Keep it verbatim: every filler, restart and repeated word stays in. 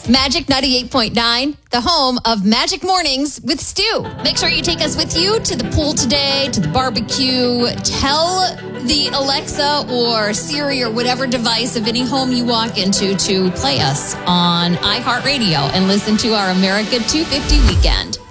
Magic ninety-eight point nine, the home of Magic Mornings with Stu. Make sure you take us with you to the pool today, to the barbecue. Tell the Alexa or Siri or whatever device of any home you walk into to play us on iHeartRadio and listen to our America two fifty weekend.